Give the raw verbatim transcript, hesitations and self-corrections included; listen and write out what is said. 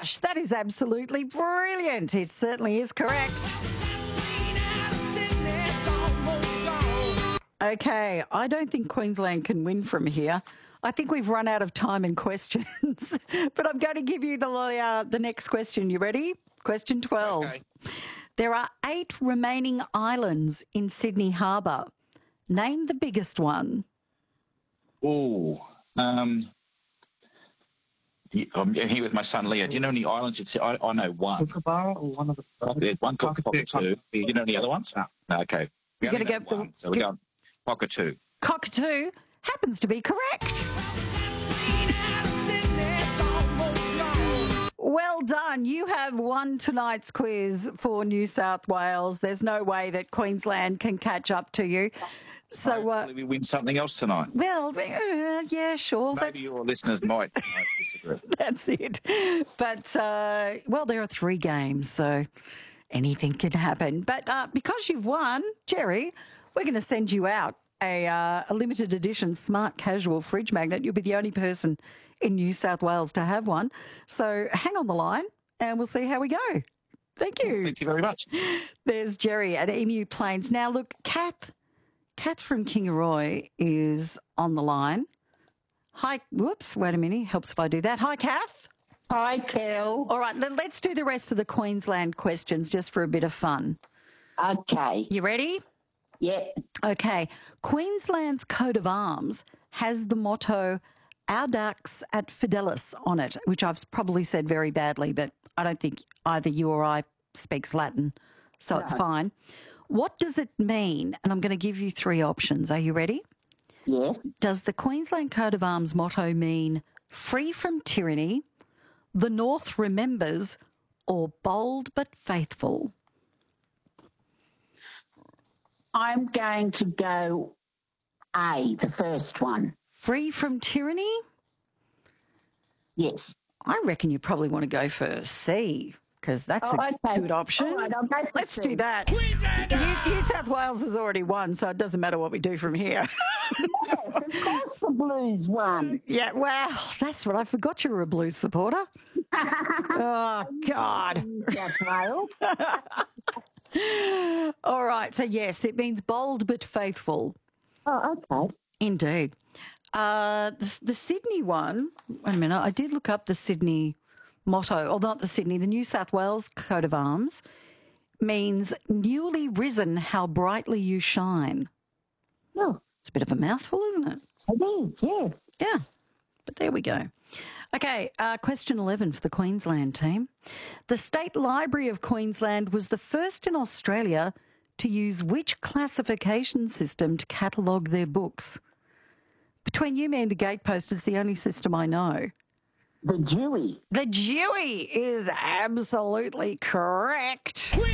gosh, that is absolutely brilliant. It certainly is correct. Okay, I don't think Queensland can win from here. I think we've run out of time and questions, but I'm going to give you the uh, the next question. You ready? Question twelve. Okay. There are eight remaining islands in Sydney Harbour. Name the biggest one. Oh, um, the- I'm here with my son Leo. Do you know any islands? It's, I, I know one. Kookaburra or one of the... There's one called Cockatoo. Do you know any other ones? No. No, okay. We You only gotta know go- one, so we're going Cockatoo. Cockatoo happens to be correct. Well done. You have won tonight's quiz for New South Wales. There's no way that Queensland can catch up to you. So, uh, Hopefully we win something else tonight. well, uh, yeah, sure. Maybe that's, your listeners might, might disagree. that's it. But, uh, well, there are three games, so anything can happen. But uh, because you've won, Jerry, we're going to send you out a, uh, a limited edition smart casual fridge magnet. You'll be the only person in New South Wales to have one. So hang on the line and we'll see how we go. Thank you. Thank you very much. There's Jerry at Emu Plains. Now, look, Kath, Kath from Kingaroy is on the line. Hi. Whoops, wait a minute. Helps if I do that. Hi, Kath. Hi, Kel. All right, then let's do the rest of the Queensland questions just for a bit of fun. Okay. You ready? Yeah. Okay. Queensland's coat of arms has the motto Audax et Fidelis on it, which I've probably said very badly, but I don't think either you or I speaks Latin, so No. it's fine. What does it mean? And I'm going to give you three options. Are you ready? Yes. Does the Queensland coat of arms motto mean free from tyranny, the North remembers, or bold but faithful? I'm going to go A, the first one. Free from tyranny? Yes. I reckon you probably want to go for C, because that's Oh, a okay. good option. All right, I'll go for Let's C. do that. New, New South Wales has already won, so it doesn't matter what we do from here. Yes, of course the Blues won. Yeah, wow, that's right. I forgot you were a Blues supporter. Oh, God. That's Wales. All right, so yes, it means bold but faithful. Oh, okay. Indeed. Uh, the, the Sydney one, wait a minute, I did look up the Sydney motto, or not the Sydney, the New South Wales coat of arms means newly risen, how brightly you shine. Oh, It's a bit of a mouthful, isn't it? it is, yes. Yeah, but there we go. Okay, uh, question eleven for the Queensland team. The State Library of Queensland was the first in Australia to use which classification system to catalogue their books? Between you, me and the gatepost, it's the only system I know. The Dewey. The Dewey is absolutely correct.